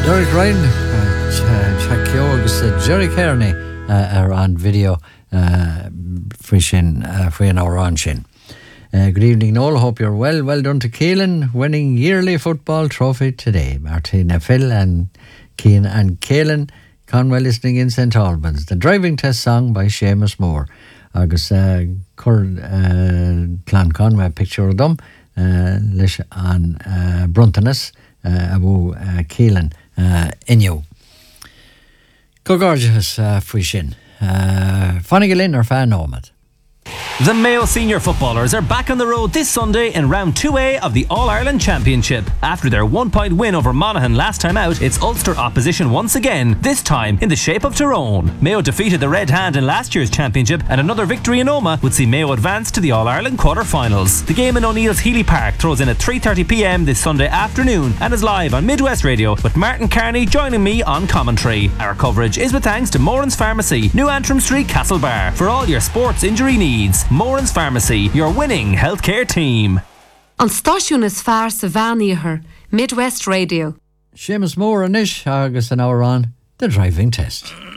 Derek Ryan, Chakio agus Jerry Kearney are on video frishin for an hour on shin. Good evening, Noel. Hope you're well. Well done to Keelan, winning yearly football trophy today. Martina Phil and Keane and Keelan Conwell listening in St Albans. The driving test song by Seamus Moore. Agus Clan Conwell picture of them. Lish an Bruntanas abu Keelan inniu. Go gorgeous frishin. Fanny Lynn or fan nomad. The Mayo senior footballers are back on the road this Sunday in round 2A of the All-Ireland Championship. After their 1-point win over Monaghan last time out, it's Ulster opposition once again, this time in the shape of Tyrone. Mayo defeated the Red Hand in last year's championship, and another victory in Omagh would see Mayo advance to the All-Ireland quarter-finals. The game in O'Neill's Healy Park throws in at 3:30pm this Sunday afternoon and is live on Midwest Radio, with Martin Carney joining me on commentary. Our coverage is with thanks to Moran's Pharmacy, New Antrim Street, Castlebar, for all your sports injury needs. Moran's Pharmacy, your winning healthcare team. On Stáisiún is fearr sa bhean Midwest Radio. Seamus Moore and Ish agus an hour on the driving test.